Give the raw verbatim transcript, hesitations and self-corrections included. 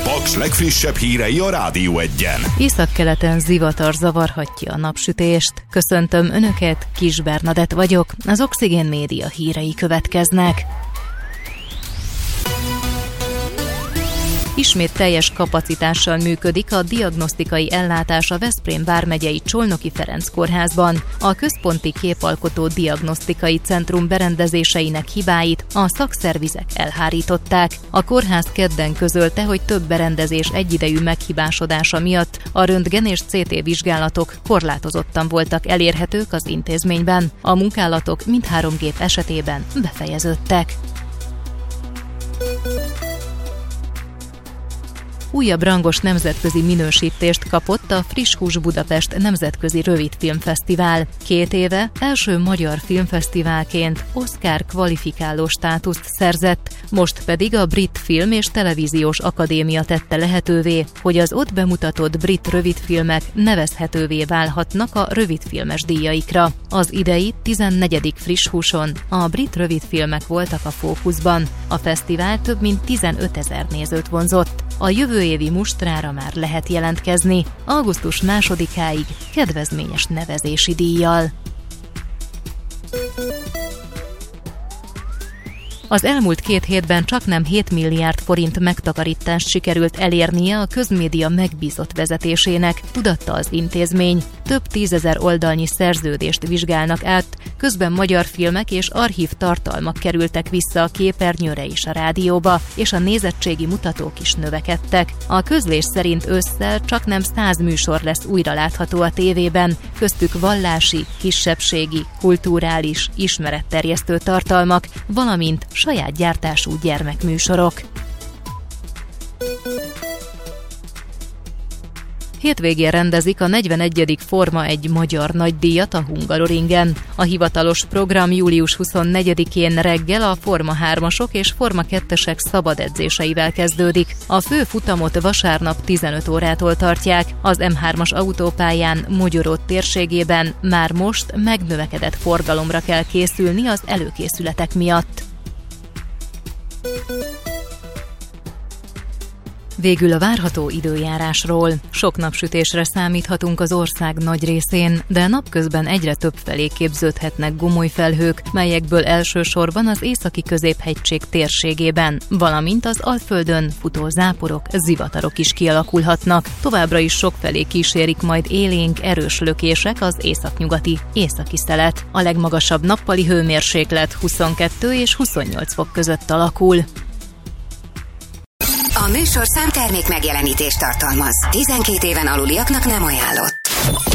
Paks legfrissebb hírei a Rádió Egyen. Északkeleten zivatar zavarhatja a napsütést. Köszöntöm Önöket, Kis Bernadett vagyok, az Oxigén Média hírei következnek. Ismét teljes kapacitással működik a diagnosztikai ellátás a Veszprém vármegyei Csolnoki Ferenc kórházban. A Központi Képalkotó Diagnosztikai Centrum berendezéseinek hibáit a szakszervizek elhárították. A kórház kedden közölte, hogy több berendezés egyidejű meghibásodása miatt a röntgen és cé té vizsgálatok korlátozottan voltak elérhetők az intézményben. A munkálatok mindhárom gép esetében befejeződtek. Újabb rangos nemzetközi minősítést kapott a Friss Hús Budapest Nemzetközi Rövidfilmfesztivál. Két éve első magyar filmfesztiválként Oscar kvalifikáló státuszt szerzett, most pedig a Brit Film és Televíziós Akadémia tette lehetővé, hogy az ott bemutatott brit rövidfilmek nevezhetővé válhatnak a rövidfilmes díjaikra. Az idei tizennegyedik Friss Húson a brit rövidfilmek voltak a fókuszban. A fesztivál több mint tizenötezer nézőt vonzott. A jövő évi mustrára már lehet jelentkezni, augusztus másodikáig kedvezményes nevezési díjjal. Az elmúlt két hétben csaknem hét milliárd forint megtakarítást sikerült elérnie a közmédia megbízott vezetésének, tudatta az intézmény. Több tízezer oldalnyi szerződést vizsgálnak át, közben magyar filmek és archív tartalmak kerültek vissza a képernyőre és a rádióba, és a nézettségi mutatók is növekedtek. A közlés szerint ősszel csaknem száz műsor lesz újra látható a tévében, köztük vallási, kisebbségi, kulturális, ismeretterjesztő tartalmak, valamint saját gyártású gyermekműsorok. Hétvégén rendezik a negyvenegyedik Forma egy magyar nagydíjat a Hungaroringen. A hivatalos program július huszonnegyedikén reggel a Forma hármasok és Forma kettesek szabad edzéseivel kezdődik. A fő futamot vasárnap tizenöt órától tartják. Az em hármas autópályán Mogyorod térségében már most megnövekedett forgalomra kell készülni az előkészületek miatt. Végül a várható időjárásról. Sok napsütésre számíthatunk az ország nagy részén, de napközben egyre több felé képződhetnek gomolyfelhők, melyekből elsősorban az északi középhegység térségében, valamint az Alföldön futó záporok, zivatarok is kialakulhatnak. Továbbra is sok felé kísérik majd élénk, erős lökések az északnyugati, északi szelet. A legmagasabb nappali hőmérséklet huszonkettő és huszonnyolc fok között alakul. A műsorszám termék megjelenítést tartalmaz. tizenkét éven aluliaknak nem ajánlott.